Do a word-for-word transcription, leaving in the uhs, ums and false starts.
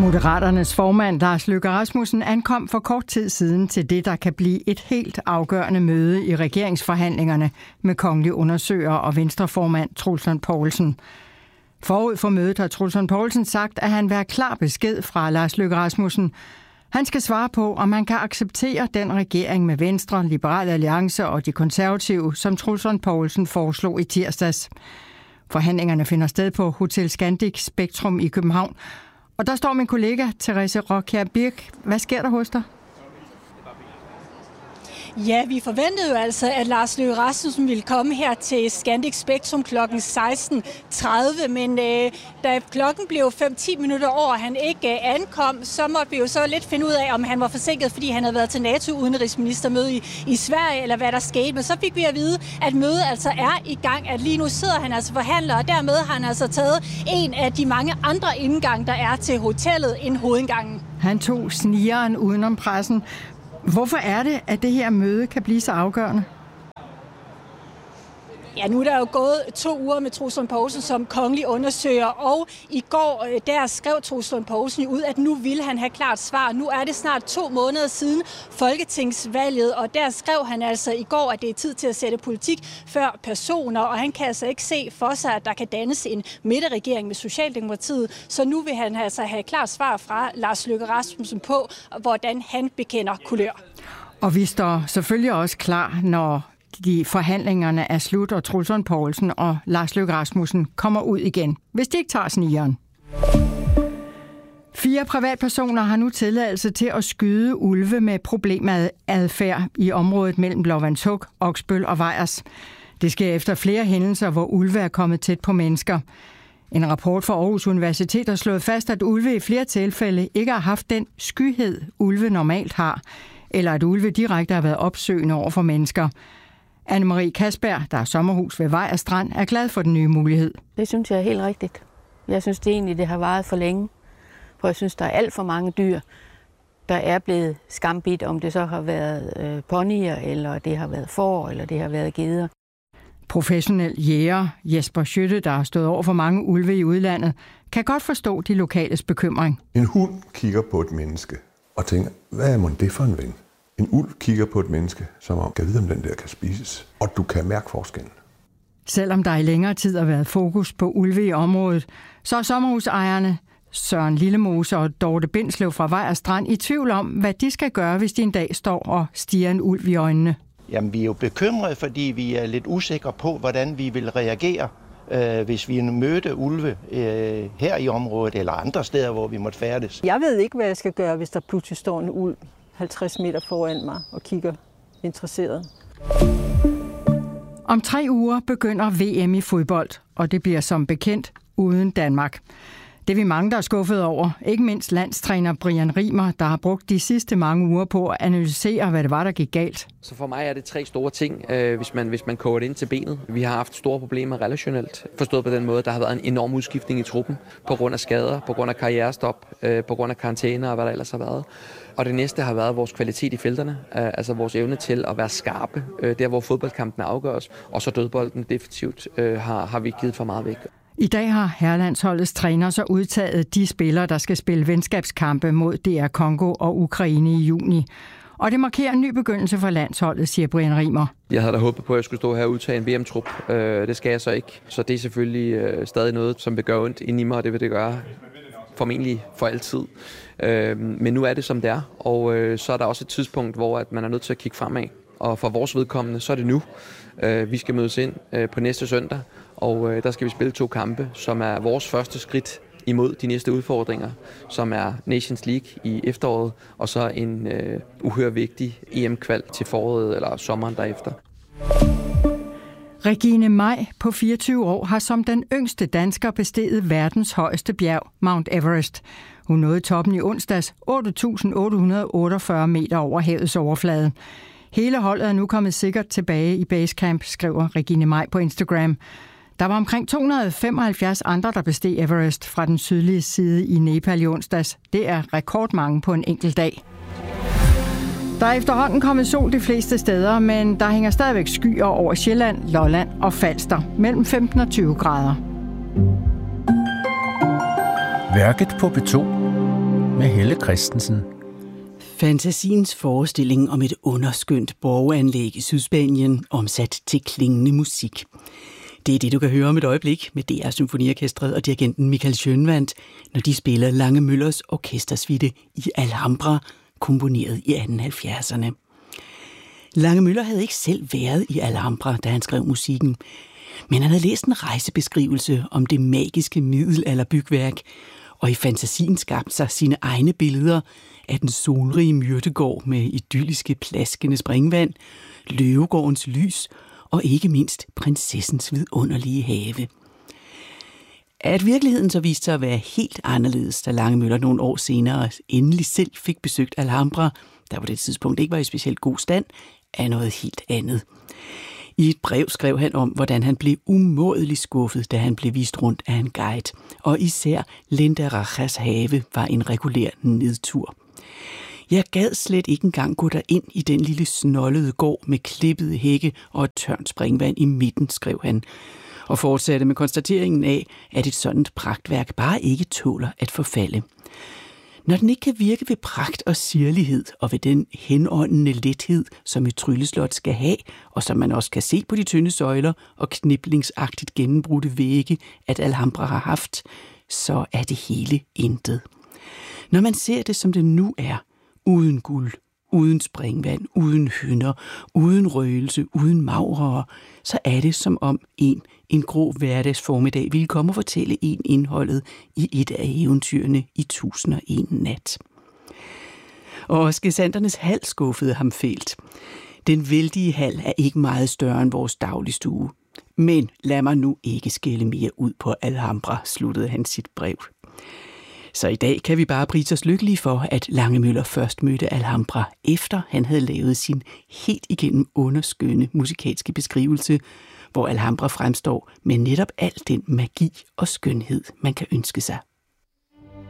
Moderaternes formand Lars Løkke Rasmussen ankom for kort tid siden til det, der kan blive et helt afgørende møde i regeringsforhandlingerne med kongelig undersøger og venstreformand Troels Lund Poulsen. Forud for mødet har Troels Lund Poulsen sagt, at han vil have klar besked fra Lars Løkke Rasmussen. Han skal svare på, om han kan acceptere den regering med Venstre, Liberal Alliance og de konservative, som Troels Lund Poulsen foreslog i tirsdags. Forhandlingerne finder sted på Hotel Scandic Spektrum i København. Og der står min kollega Therese Rockjær Birk. Hvad sker der hos dig? Ja, vi forventede jo altså, at Lars Løkke Rasmussen ville komme her til Scandic Spektrum klokken seksten tredive, men øh, da klokken blev fem til ti minutter over, han ikke øh, ankom, så måtte vi jo så lidt finde ud af, om han var forsinket, fordi han havde været til NATO-udenrigsministermøde i, i Sverige, eller hvad der skete. Men så fik vi at vide, at mødet altså er i gang, at lige nu sidder han altså forhandler, og dermed har han altså taget en af de mange andre indgange, der er til hotellet, end hovedindgangen. Han tog snigeren udenom pressen. Hvorfor er det, at det her møde kan blive så afgørende? Ja, nu er der jo gået to uger med Troels Lund Poulsen som kongelig undersøger, og i går der skrev Troels Lund Poulsen ud, at nu ville han have klart svar. Nu er det snart to måneder siden folketingsvalget, og der skrev han altså i går, at det er tid til at sætte politik før personer, og han kan altså ikke se for sig, at der kan dannes en midterregering med Socialdemokratiet, så nu vil han altså have klart svar fra Lars Løkke Rasmussen på, hvordan han bekender kulør. Og vi står selvfølgelig også klar, når de forhandlingerne er slut, og Troels Lund Poulsen og Lars Løkke Rasmussen kommer ud igen, hvis de ikke tager snigeren. Fire privatpersoner har nu tilladelse til at skyde ulve med problemadfærd i området mellem Blåvandshuk, Oksbøl og Vejers. Det sker efter flere hændelser, hvor ulve er kommet tæt på mennesker. En rapport fra Aarhus Universitet har slået fast, at ulve i flere tilfælde ikke har haft den skyhed, ulve normalt har, eller at ulve direkte har været opsøgende over for mennesker. Anne-Marie Kasberg, der er sommerhus ved Vejers Strand, er glad for den nye mulighed. Det synes jeg er helt rigtigt. Jeg synes det egentlig, det har varet for længe. For jeg synes, der er alt for mange dyr, der er blevet skambidt, om det så har været øh, ponyer, eller det har været får, eller det har været geder. Professionel jæger Jesper Schøtte, der har stået over for mange ulve i udlandet, kan godt forstå de lokales bekymring. En hund kigger på et menneske og tænker, hvad er mon det for en ven? En ulv kigger på et menneske, som om, kan vide, om den der kan spises, og du kan mærke forskellen. Selvom der i længere tid har været fokus på ulve i området, så er sommerhusejerne Søren Lillemose og Dorte Bindslev fra Vejers Strand i tvivl om, hvad de skal gøre, hvis de en dag står og stiger en ulv i øjnene. Jamen, vi er jo bekymrede, fordi vi er lidt usikre på, hvordan vi vil reagere, øh, hvis vi mødte ulve øh, her i området eller andre steder, hvor vi måtte færdes. Jeg ved ikke, hvad jeg skal gøre, hvis der pludselig står en ulv halvtreds meter foran mig og kigger interesseret. Om tre uger begynder V M i fodbold, og det bliver som bekendt uden Danmark. Det er vi mange, der er skuffet over. Ikke mindst landstræner Brian Rimer, der har brugt de sidste mange uger på at analysere, hvad det var, der gik galt. Så for mig er det tre store ting, øh, hvis man, hvis man koger det ind til benet. Vi har haft store problemer relationelt. Forstået på den måde, der har været en enorm udskiftning i truppen på grund af skader, på grund af karrierestop, øh, på grund af karantæner og hvad der ellers har været. Og det næste har været vores kvalitet i felterne, øh, altså vores evne til at være skarpe, øh, der hvor fodboldkampen afgøres, og så dødbolden definitivt øh, har, har vi givet for meget væk. I dag har herrelandsholdets træner så udtaget de spillere, der skal spille venskabskampe mod D R Congo og Ukraine i juni. Og det markerer en ny begyndelse for landsholdet, siger Brian Rimer. Jeg havde da håbet på, at jeg skulle stå her og udtage en V M-trup. Det skal jeg så ikke. Så det er selvfølgelig stadig noget, som vil gøre ondt ind i mig, og det vil det gøre formentlig for altid. Men nu er det, som det er, og så er der også et tidspunkt, hvor man er nødt til at kigge fremad. Og for vores vedkommende, så er det nu. Vi skal mødes ind på næste søndag, og der skal vi spille to kampe, som er vores første skridt imod de næste udfordringer, som er Nations League i efteråret, og så en øh, uhyre vigtig E M-kval til foråret eller sommeren derefter. Regine Maj på fireogtyve år har som den yngste dansker besteget verdens højeste bjerg, Mount Everest. Hun nåede toppen i onsdags, otte tusind otte hundrede otteogfyrre meter over havets overflade. Hele holdet er nu kommet sikkert tilbage i basecamp, skriver Regine Maj på Instagram. Der var omkring to hundrede og femoghalvfjerds andre, der besteg Everest fra den sydlige side i Nepal i onsdags. Det er rekordmange på en enkelt dag. Der er efterhånden kommet sol de fleste steder, men der hænger stadigvæk skyer over Sjælland, Lolland og Falster mellem femten og tyve grader. Værket på P to. med Helle Christensen. Fantasiens forestilling om et underskønt borgeranlæg i Sydspanien omsat til klingende musik. Det er det, du kan høre om et øjeblik med D R Symfoniorkestret og dirigenten Michael Schönwandt, når de spiller Lange Müllers orkestersuite i Alhambra, komponeret i atten halvfjerdserne. Lange Müller havde ikke selv været i Alhambra, da han skrev musikken, men han havde læst en rejsebeskrivelse om det magiske middelalderbygværk, og i fantasien skabte sig sine egne billeder af den solrige myrtegård med idylliske plaskende springvand, løvegårdens lys og ikke mindst prinsessens vidunderlige have. At virkeligheden så viste sig at være helt anderledes, da Lange Müller nogle år senere endelig selv fik besøgt Alhambra, der på det tidspunkt ikke var i specielt god stand, er noget helt andet. I et brev skrev han om, hvordan han blev umådelig skuffet, da han blev vist rundt af en guide, og især Lindarajas have var en regulær nedtur. Jeg gad slet ikke engang gå derind i den lille snollede gård med klippede hække og et tørnt springvand i midten, skrev han, og fortsatte med konstateringen af, at et sådan pragtværk bare ikke tåler at forfalde. Når den ikke kan virke ved pragt og sirlighed og ved den henåndende lethed, som et trylleslot skal have, og som man også kan se på de tynde søjler og kniblingsagtigt gennembrudte vægge, at Alhambra har haft, så er det hele intet. Når man ser det, som det nu er, uden guld, uden springvand, uden hynder, uden røgelse, uden maurere, så er det som om en, en grå hverdagsformiddag ville komme og fortælle en indholdet i et af eventyrene i Tusind og en nat. Og også Gesandternes hal skuffede ham fælt. Den vældige hal er ikke meget større end vores dagligstue. Men lad mig nu ikke skælde mere ud på Alhambra, sluttede han sit brev. Så i dag kan vi bare prise os lykkelige for, at Lange Müller først mødte Alhambra, efter han havde lavet sin helt igennem underskønne musikalske beskrivelse, hvor Alhambra fremstår med netop al den magi og skønhed, man kan ønske sig.